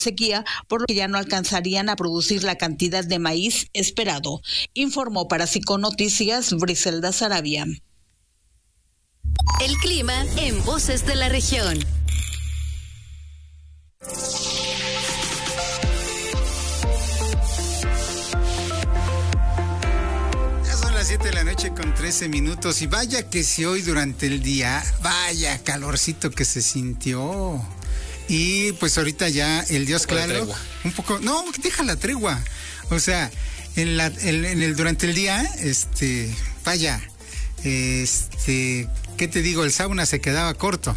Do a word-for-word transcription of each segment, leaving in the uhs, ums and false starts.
sequía, por lo que ya no alcanzarían a producir la cantidad de maíz esperado. Informó para Psiconoticias Briselda Sarabia. El clima en Voces de la Región. siete de la noche con trece minutos y vaya que si hoy durante el día, vaya calorcito que se sintió. Y pues ahorita ya el Dios claro, un poco, no, deja la tregua. O sea, en la en, en el durante el día, este, vaya, este, ¿qué te digo? El sauna se quedaba corto.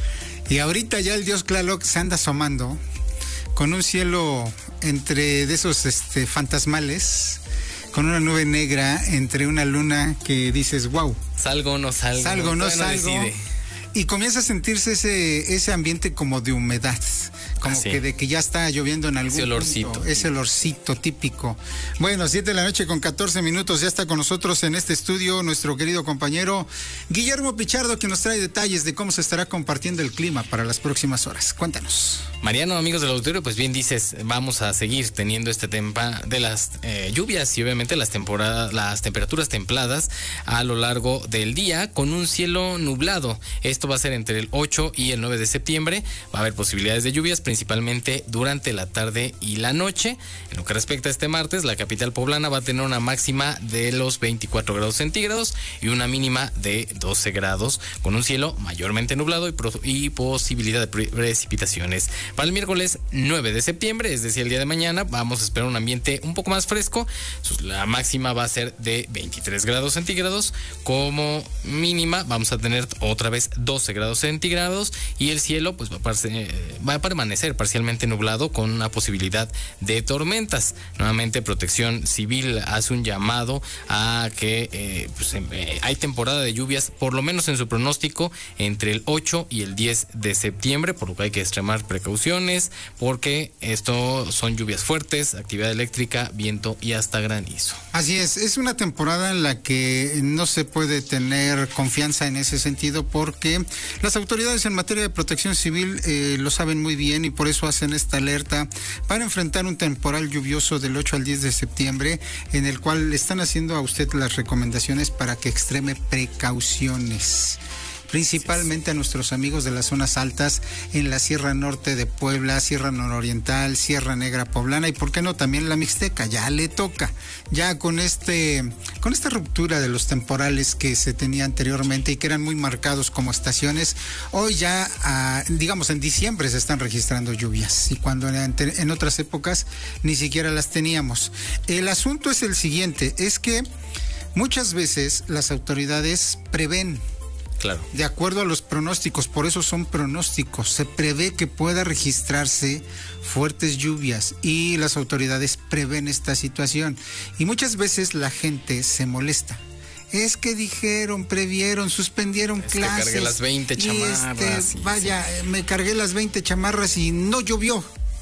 Y ahorita ya el Dios claro se anda asomando con un cielo entre de esos este fantasmales, con una nube negra entre una luna que dices, wow. Salgo o no salgo. Salgo o no salgo. No y comienza a sentirse ese, ese ambiente como de humedad. Como Así. que de que ya está lloviendo en algún ese olorcito. punto. Ese olorcito típico. Bueno, siete de la noche con catorce minutos. Ya está con nosotros en este estudio nuestro querido compañero Guillermo Pichardo, que nos trae detalles de cómo se estará compartiendo el clima para las próximas horas. Cuéntanos. Mariano, amigos del auditorio, pues bien dices, vamos a seguir teniendo este tema de las eh, lluvias y obviamente las temporadas, las temperaturas templadas a lo largo del día con un cielo nublado. Esto va a ser entre el ocho y el nueve de septiembre. Va a haber posibilidades de lluvias, principalmente durante la tarde y la noche. En lo que respecta a este martes, la capital poblana va a tener una máxima de los veinticuatro grados centígrados y una mínima de doce grados, con un cielo mayormente nublado y, pro- y posibilidad de pre- precipitaciones. Para el miércoles nueve de septiembre, es decir, el día de mañana, vamos a esperar un ambiente un poco más fresco. La máxima va a ser de veintitrés grados centígrados. Como mínima vamos a tener otra vez doce grados centígrados y el cielo pues va a, parce- va a permanecer parcialmente nublado con una posibilidad de tormentas. Nuevamente Protección Civil hace un llamado a que eh, pues, eh, hay temporada de lluvias, por lo menos en su pronóstico, entre el ocho y el diez de septiembre, por lo que hay que extremar precauciones porque esto son lluvias fuertes, actividad eléctrica, viento y hasta granizo. Así es, es una temporada en la que no se puede tener confianza en ese sentido porque las autoridades en materia de protección civil eh, lo saben muy bien y por eso hacen esta alerta para enfrentar un temporal lluvioso del ocho al diez de septiembre, en el cual le están haciendo a usted las recomendaciones para que extreme precauciones. Principalmente a nuestros amigos de las zonas altas en la Sierra Norte de Puebla, Sierra Nororiental, Sierra Negra Poblana y por qué no también la Mixteca, ya le toca, ya con este, con esta ruptura de los temporales que se tenía anteriormente y que eran muy marcados como estaciones, hoy ya, ah, digamos en diciembre se están registrando lluvias y cuando en, en otras épocas ni siquiera las teníamos. El asunto es el siguiente, es que muchas veces las autoridades prevén. Claro. De acuerdo a los pronósticos, por eso son pronósticos, se prevé que pueda registrarse fuertes lluvias y las autoridades prevén esta situación y muchas veces la gente se molesta. Es que dijeron, previeron, suspendieron es clases. Que cargué las veinte chamarras. Este, y, vaya, sí. me cargué las veinte chamarras y no llovió.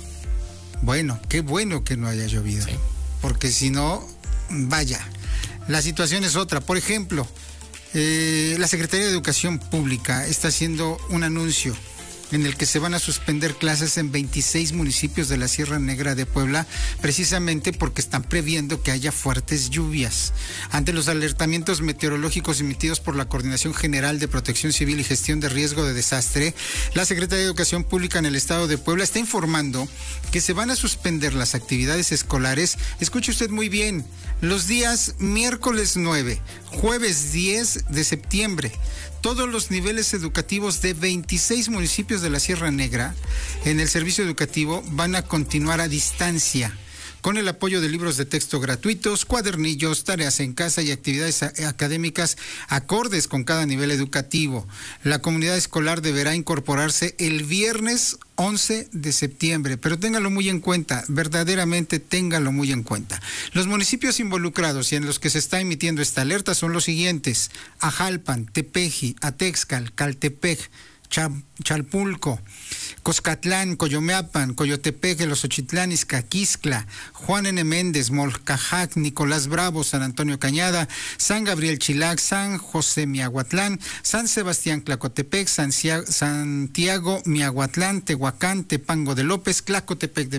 Bueno, qué bueno que no haya llovido, sí. Porque si no, vaya, la situación es otra. Por ejemplo, Eh, la Secretaría de Educación Pública está haciendo un anuncio en el que se van a suspender clases en veintiséis municipios de la Sierra Negra de Puebla, precisamente porque están previendo que haya fuertes lluvias. Ante los alertamientos meteorológicos emitidos por la Coordinación General de Protección Civil y Gestión de Riesgo de Desastre, la Secretaría de Educación Pública en el estado de Puebla está informando que se van a suspender las actividades escolares. Escuche usted muy bien, los días miércoles nueve, jueves diez de septiembre. Todos los niveles educativos de veintiséis municipios de la Sierra Negra en el servicio educativo van a continuar a distancia, con el apoyo de libros de texto gratuitos, cuadernillos, tareas en casa y actividades académicas acordes con cada nivel educativo. La comunidad escolar deberá incorporarse el viernes once de septiembre, pero téngalo muy en cuenta, verdaderamente téngalo muy en cuenta. Los municipios involucrados y en los que se está emitiendo esta alerta son los siguientes: Ajalpan, Tepeji, Atexcal, Caltepec, Chalpulco, Coscatlán, Coyomeapan, Coyotepec, Los Ochitlán, Izcaquixtla, Juan N. Méndez, Molcajac, Nicolás Bravo, San Antonio Cañada, San Gabriel Chilac, San José Miahuatlán, San Sebastián Tlacotepec, San Santiago Miahuatlán, Tehuacán, Tepango de López, Tlacotepec de